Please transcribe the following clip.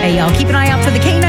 Hey, y'all, keep an eye out for the K9